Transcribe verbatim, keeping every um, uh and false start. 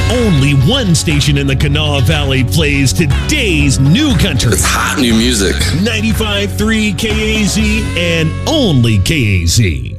Only one station in the Kanawha Valley plays today's new country. It's hot new music. ninety-five point three K A Z and only K A Z.